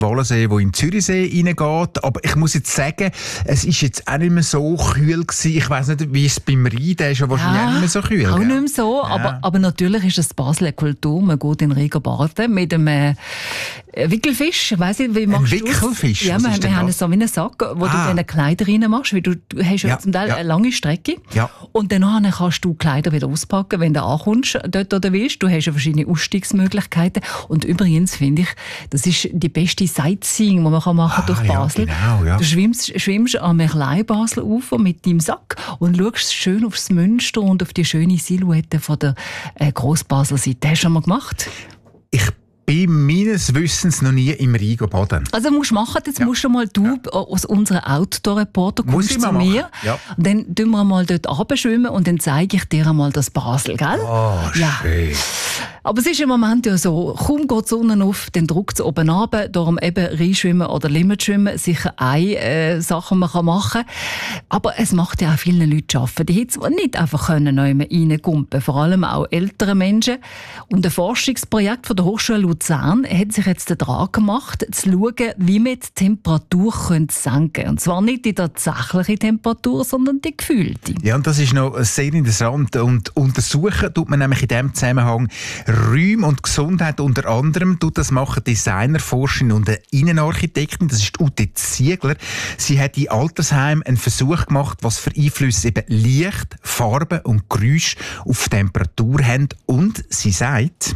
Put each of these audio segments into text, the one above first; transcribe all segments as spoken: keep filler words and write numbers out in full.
Wollensee, der in den Zürichsee reingeht. Aber ich muss jetzt sagen, es ist jetzt auch nicht mehr so kühl gewesen. Ich weiss nicht, wie es beim Rhein, der ist ja wahrscheinlich ja, auch nicht mehr so kühl. Auch gell? nicht mehr so, Ja. aber, aber natürlich ist das Basel eine Kultur. Man geht in Riga baden mit einem äh, Wickelfisch. Ich weiss nicht, wie machst du das? Wickelfisch? Ja, Was wir, ist denn wir haben das? so wie einen Sack, wo Ah. du deine Kleider rein machst, weil du, du hast ja, Ja, zum Teil ja. eine lange Strecke. Ja. Und dann kannst du die Kleider wieder auspacken, wenn du ankommst, dort oder willst. Du hast ja verschiedene Ausstiegsmöglichkeiten. Und übrigens finde ich, das ist die beste Sightseeing, die man machen kann Ah, durch ja, Basel. genau, ja. Du schwimmst, schwimmst am Klein-Basel-Ufer mit deinem Sack und schaust schön aufs Münster und auf die schöne Silhouette von der äh, Gross-Basel-Seite. Hast du schon mal gemacht? Ich bin meines Wissens noch nie im Rhein baden. Also musst du machen, jetzt Ja. musst du mal, du aus unserem Outdoor-Reporter Muss kommst ich zu mal mir. machen, ja. Und dann tun wir mal dort runterschwimmen und dann zeige ich dir einmal das Basel, gell? Oh, Ja. schön. Aber es ist im Moment ja so, kaum geht die Sonne auf, dann drückt es oben runter, darum eben Reinschwimmen oder Limmerschwimmen, sicher eine äh, Sache, die man kann machen kann. Aber es macht ja auch vielen Leuten zu arbeiten. Die hätten zwar nicht einfach können reingumpen, vor allem auch ältere Menschen. Und ein Forschungsprojekt von der Hochschule Luzern hat sich jetzt daran gemacht, zu schauen, wie man die Temperatur senken können. Und zwar nicht die tatsächliche Temperatur, sondern die gefühlte. Ja, und das ist noch sehr interessant. Und untersuchen tut man nämlich in diesem Zusammenhang Räume und Gesundheit unter anderem. Tut das machen Designer, Forscherin und eine Innenarchitektin. Das ist Ute Ziegler. Sie hat in Altersheimen einen Versuch gemacht, was für Einflüsse eben Licht, Farbe und Geräusch auf Temperatur haben. Und sie sagt...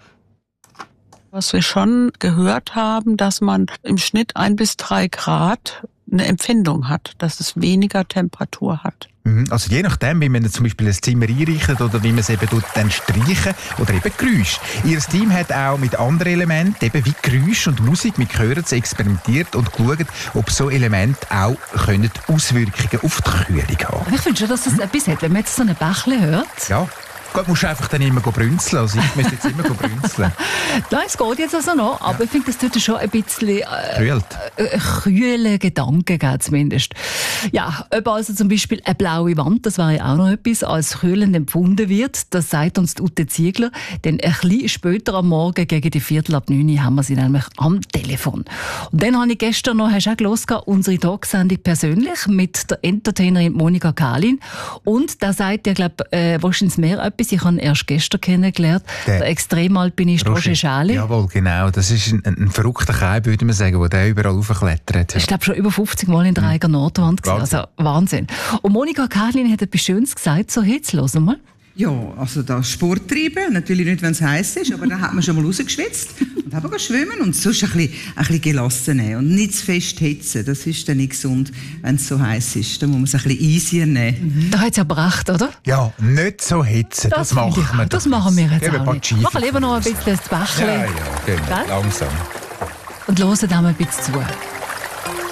Was wir schon gehört haben, dass man im Schnitt ein bis drei Grad eine Empfindung hat, dass es weniger Temperatur hat. Also je nachdem, wie man zum Beispiel ein Zimmer einrichtet oder wie man es eben dann streichen oder eben Geräusch. Ihr Team hat auch mit anderen Elementen, eben wie Geräusch und Musik mit Gehören experimentiert und geschaut, ob so Elemente auch können Auswirkungen auf die Kühlung haben. Aber ich finde schon, dass es etwas hat. Wenn man jetzt so ein Bächle hört, Ja. Gut, musst du einfach dann immer brünzeln. Also ich müsste jetzt immer brünzeln. nein, es geht jetzt also noch, aber ich finde, das tut schon ein bisschen äh, Kühlt. äh, kühle Gedanken geben, zumindest. Ja, ob also zum Beispiel eine blaue Wand, das wäre ja auch noch etwas, als kühlend empfunden wird, das sagt uns die Ute Ziegler, denn ein bisschen später am Morgen, gegen die Viertel ab neun, haben wir sie nämlich am Telefon. Und dann habe ich gestern noch, hast du auch gehört, unsere Talksendung persönlich mit der Entertainerin Monika Kahlin und da sagt ja, glaube äh, wahrscheinlich mehr etwas. Ich habe ihn erst gestern kennengelernt, der, der Extremalpinist Roger Schäli. Jawohl, genau. Das ist ein, ein verrückter Kai, würde man sagen, der überall raufklettert. Ja. Ich glaube schon über fünfzig Mal in der eigenen Nordwand gesehen. Wahnsinn. Also Wahnsinn. Und Monika Kahlin hat etwas Schönes gesagt, so jetzt hören wir mal. Ja, also das Sport treiben, natürlich nicht, wenn es heiß ist, aber dann hat man schon mal rausgeschwitzt und haben wir schwimmen und sonst ein bisschen, ein bisschen gelassen nehmen und nicht zu fest hitzen. Das ist dann nicht gesund, wenn es so heiß ist. Dann muss man es ein bisschen easier nehmen. Da hat es aber recht, oder? Ja, nicht so hitzen, das, Das machen finde ich wir auch. Das doch machen wir jetzt Geben auch ein paar nicht. Schiefe Machen lieber noch ein bisschen das Bächle Ja, ja, genau. Gell? Langsam. und hören dem ein bisschen zu.